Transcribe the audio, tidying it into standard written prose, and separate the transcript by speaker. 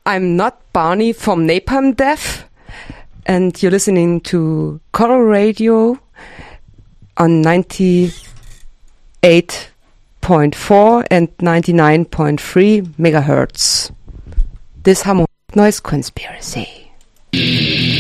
Speaker 1: I'm not Barney from Napalm Death, and you're listening to Coral Radio on 98.4 and 99.3 megahertz. Disharmonic Noise Conspiracy.